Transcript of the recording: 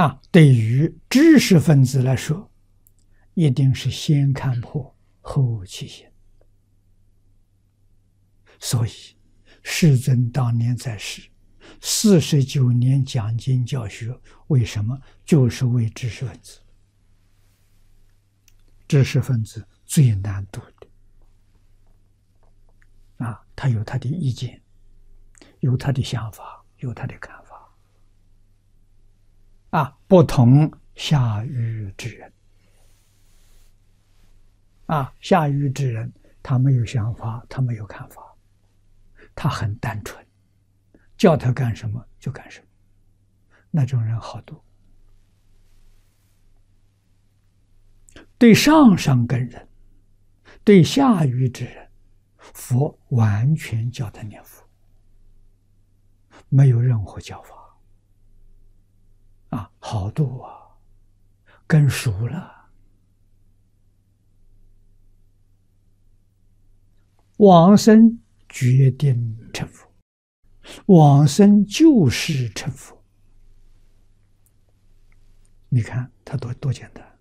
对于知识分子来说，一定是先看破后起行。所以，世尊当年在世49年讲经教学，为什么？就是为知识分子。知识分子最难读的他有他的意见，有他的想法，有他的看法不同下愚之人下愚之人，他没有想法，他没有看法，他很单纯，叫他干什么就干什么，那种人好多。对上上根人，对下愚之人，佛完全教他念佛，没有任何教法好多跟熟了，往生决定成佛，往生就是成佛。你看他多简单。